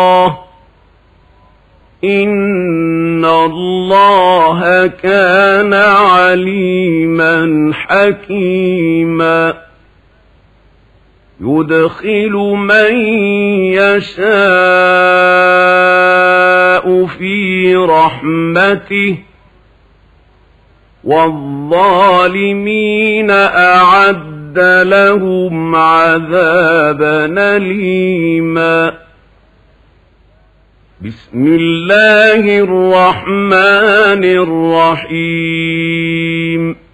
إن الله كان عليما حكيما يدخل من يشاء في رحمته والظالمين أعد لهم عذابا أليما بسم الله الرحمن الرحيم